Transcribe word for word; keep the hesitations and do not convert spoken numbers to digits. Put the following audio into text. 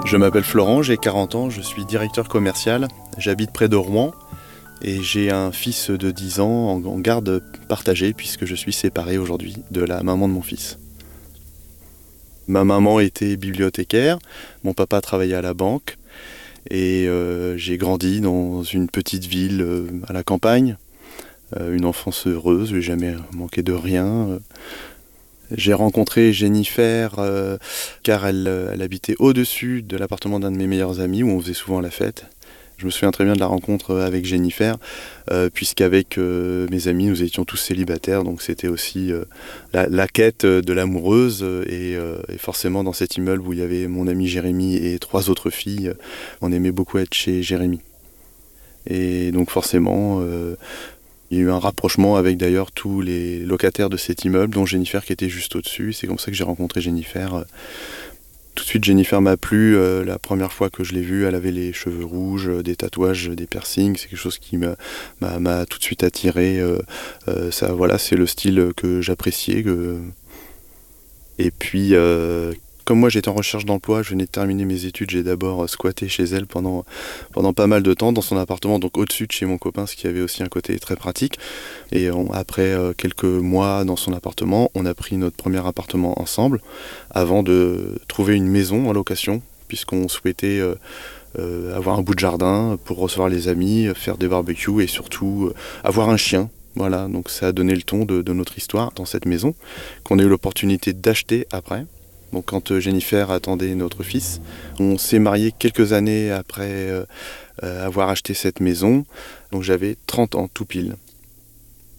Je m'appelle Florent, j'ai quarante ans, je suis directeur commercial, j'habite près de Rouen et j'ai un fils de dix ans en garde partagée puisque je suis séparé aujourd'hui de la maman de mon fils. Ma maman était bibliothécaire, mon papa travaillait à la banque et euh, j'ai grandi dans une petite ville euh, à la campagne, euh, une enfance heureuse, j'ai jamais manqué de rien. J'ai rencontré Jennifer euh, car elle, elle habitait au-dessus de l'appartement d'un de mes meilleurs amis où on faisait souvent la fête. Je me souviens très bien de la rencontre avec Jennifer, euh, puisqu'avec euh, mes amis, nous étions tous célibataires, donc c'était aussi euh, la, la quête de l'amoureuse. Et, euh, et forcément, dans cet immeuble où il y avait mon ami Jérémy et trois autres filles, on aimait beaucoup être chez Jérémy. Et donc forcément, euh, il y a eu un rapprochement avec d'ailleurs tous les locataires de cet immeuble, dont Jennifer qui était juste au-dessus. C'est comme ça que j'ai rencontré Jennifer. Tout de suite, Jennifer m'a plu. Euh, la première fois que je l'ai vue, elle avait les cheveux rouges, des tatouages, des piercings. C'est quelque chose qui m'a, m'a, m'a tout de suite attiré. Euh, euh, ça, voilà, c'est le style que j'appréciais. Que... Et puis, euh, comme moi j'étais en recherche d'emploi, je venais de terminer mes études, j'ai d'abord squatté chez elle pendant, pendant pas mal de temps dans son appartement, donc au-dessus de chez mon copain, ce qui avait aussi un côté très pratique. Et on, après euh, quelques mois dans son appartement, on a pris notre premier appartement ensemble avant de trouver une maison en location, puisqu'on souhaitait euh, euh, avoir un bout de jardin pour recevoir les amis, faire des barbecues et surtout euh, avoir un chien. Voilà, donc ça a donné le ton de, de notre histoire dans cette maison, qu'on a eu l'opportunité d'acheter après. Donc quand Jennifer attendait notre fils, on s'est mariés quelques années après euh, avoir acheté cette maison. Donc j'avais trente ans tout pile.